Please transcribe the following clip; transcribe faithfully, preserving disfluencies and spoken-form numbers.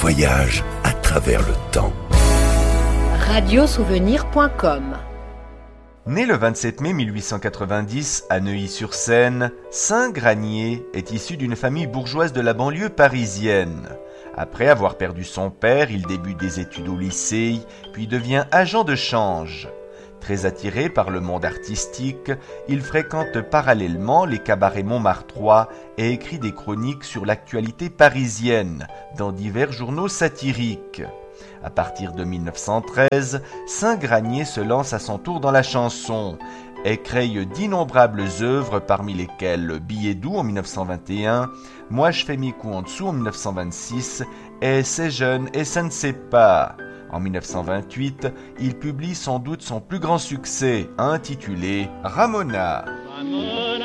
voyage à travers le temps. radiosouvenir point com. Né le vingt-sept mai mille huit cent quatre-vingt-dix à Neuilly-sur-Seine, Saint Granier est issu d'une famille bourgeoise de la banlieue parisienne. Après avoir perdu son père, il débute des études au lycée, puis devient agent de change. Très attiré par le monde artistique, il fréquente parallèlement les cabarets montmartrois et écrit des chroniques sur l'actualité parisienne dans divers journaux satiriques. À partir de mille neuf cent treize, Saint Granier se lance à son tour dans la chanson et crée d'innombrables œuvres parmi lesquelles Billet doux en mille neuf cent vingt et un, Moi je fais mes coups en dessous en mille neuf cent vingt-six et C'est jeune et ça ne sait pas. En mille neuf cent vingt-huit, il publie sans doute son plus grand succès, intitulé Ramona. Ramona.